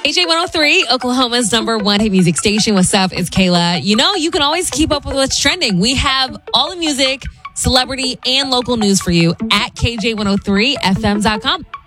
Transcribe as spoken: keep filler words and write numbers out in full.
K J one oh three, Oklahoma's number one hit music station. What's up? It's Kayla. You know, you can always keep up with what's trending. We have all the music, celebrity, and local news for you at K J one oh three F M dot com.